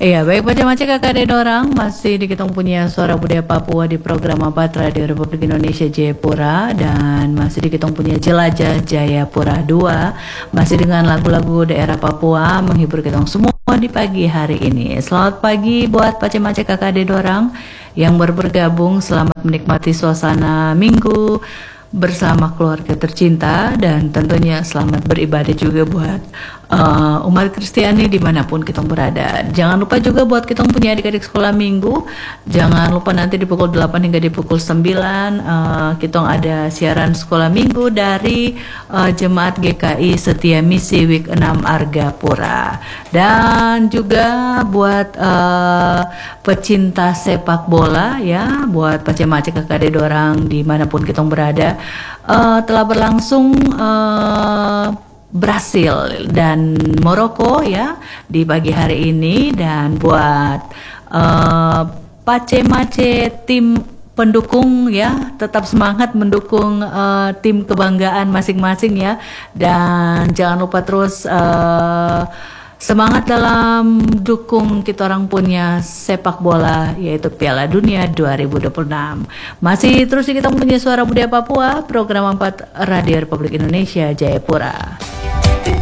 Iya, baik macam-macam kakak dan orang masih di kita punya suara budaya Papua di program 4 Radio Republik Indonesia Jayapura dan masih di kita punya Jelajah Jayapura 2 masih dengan lagu-lagu daerah Papua menghibur kita semua di pagi hari ini. Selamat pagi buat macam-macam kakak dan orang yang bergabung, selamat menikmati suasana minggu bersama keluarga tercinta dan tentunya selamat beribadah juga buat umat Kristiani dimanapun kita berada. Jangan lupa juga buat kita punya adik-adik sekolah minggu, jangan lupa nanti di pukul 8 hingga di pukul 9 kita ada siaran sekolah minggu dari Jemaat GKI Setia Misi Week 6 Argapura. Dan juga buat pecinta sepak bola ya, buat macam-macam kakak orang dimanapun kita berada, telah berlangsung Brasil dan Maroko ya di pagi hari ini. Dan buat Pace-Mace tim pendukung ya, tetap semangat mendukung tim kebanggaan masing-masing ya, dan jangan lupa terus semangat dalam dukung kita orang punya sepak bola yaitu Piala Dunia 2026. Masih terus kita punya suara budaya Papua, program 4 Radio Republik Indonesia Jayapura.